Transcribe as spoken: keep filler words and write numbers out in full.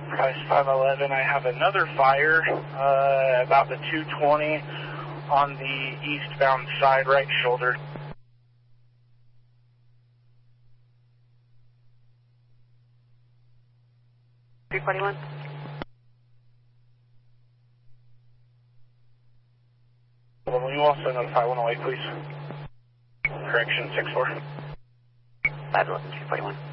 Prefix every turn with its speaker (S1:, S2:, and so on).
S1: Price five eleven, I have another fire uh, about the two twenty on the eastbound side, right shoulder.
S2: three forty-one.
S1: Will you also notify one oh eight, please? Correction, six four.
S2: five eleven, three forty-one.